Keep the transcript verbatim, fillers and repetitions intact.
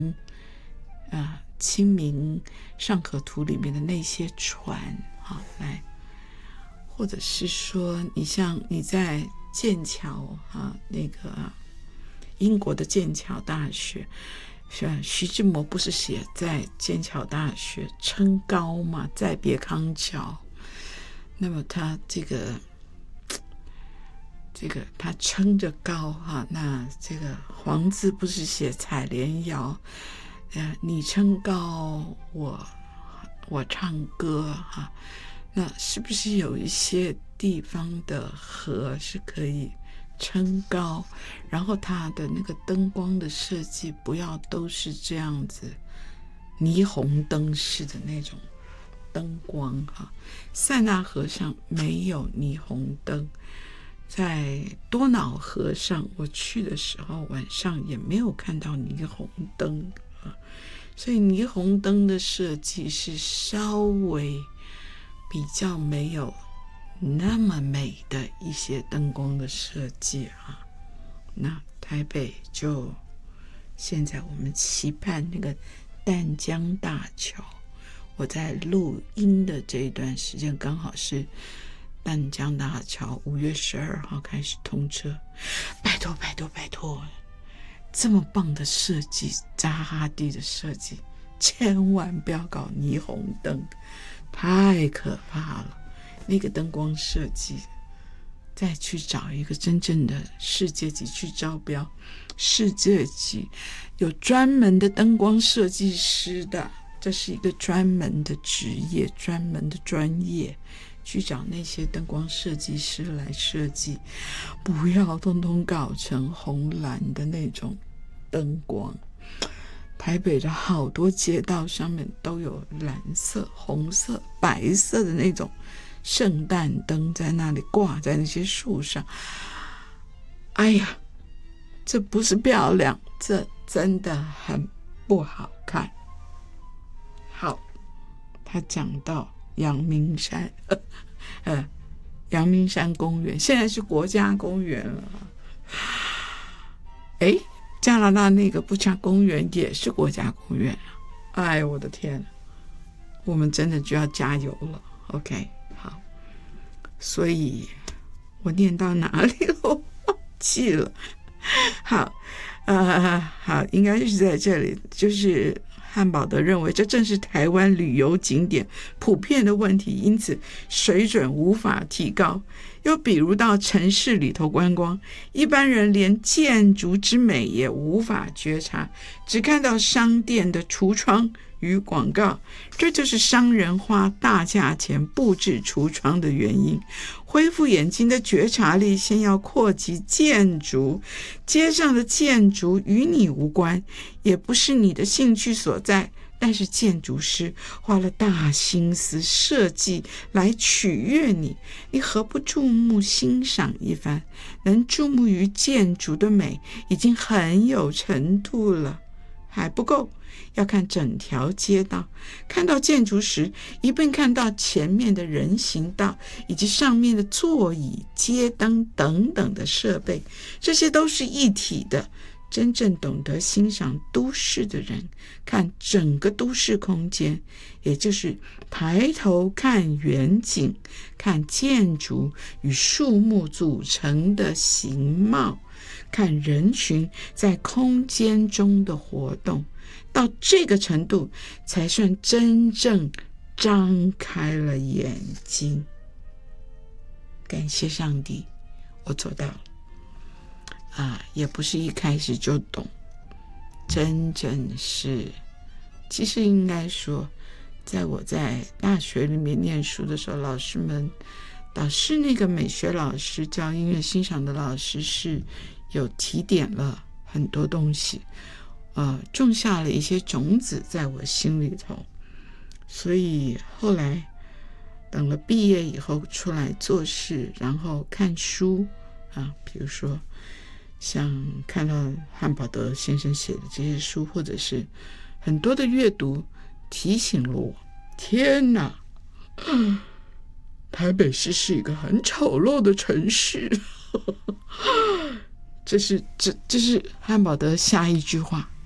啊，《清明上河图》里面的那些船啊，来，或者是说，你像你在剑桥啊，那个英国的剑桥大学，徐志摩不是写在剑桥大学称高嘛，再别康桥。那么他这个这个他称着高哈，那这个黄字不是写采莲谣，呃，你称高，我我唱歌哈，那是不是有一些地方的河是可以称高，然后它的那个灯光的设计不要都是这样子霓虹灯式的那种灯光哈。塞纳河上没有霓虹灯，在多瑙河上我去的时候晚上也没有看到霓虹灯啊，所以霓虹灯的设计是稍微比较没有那么美的一些灯光的设计啊。那台北就现在我们期盼那个淡江大桥，我在录音的这一段时间刚好是淡江大桥五月十二号开始通车，拜托拜托拜托，这么棒的设计，扎哈蒂的设计，千万不要搞霓虹灯，太可怕了。那个灯光设计再去找一个真正的世界级去招标，世界级有专门的灯光设计师的，这是一个专门的职业，专门的专业，去找那些灯光设计师来设计，不要通通搞成红蓝的那种灯光。台北的好多街道上面都有蓝色、红色、白色的那种圣诞灯在那里挂在那些树上，哎呀，这不是漂亮，这真的很不好看。好，他讲到阳明山，呃，阳明山公园现在是国家公园了。哎，加拿大那个布加公园也是国家公园了。哎，我的天，我们真的就要加油了。OK。所以我念到哪里了？我忘记了。好，呃，好，应该是在这里。就是汉堡德认为，这正是台湾旅游景点普遍的问题，因此水准无法提高。又比如到城市里头观光，一般人连建筑之美也无法觉察，只看到商店的橱窗与广告，这就是商人花大价钱布置橱窗的原因。恢复眼睛的觉察力，先要扩及建筑。街上的建筑与你无关，也不是你的兴趣所在，但是建筑师花了大心思设计来取悦你，你何不注目欣赏一番？能注目于建筑的美，已经很有程度了。还不够，要看整条街道。看到建筑时，一并看到前面的人行道以及上面的座椅、街灯等等的设备，这些都是一体的。真正懂得欣赏都市的人，看整个都市空间，也就是抬头看远景，看建筑与树木组成的形貌，看人群在空间中的活动，到这个程度才算真正张开了眼睛。感谢上帝，我做到了。啊，也不是一开始就懂，真正是，其实应该说，在我在大学里面念书的时候，老师们，导师那个美学老师教音乐欣赏的老师是有提点了很多东西，呃，种下了一些种子在我心里头，所以后来等了毕业以后出来做事，然后看书啊，比如说像看到汉堡德先生写的这些书，或者是很多的阅读，提醒了我，天哪，台北市是一个很丑陋的城市。这是这这是汉堡德下一句话，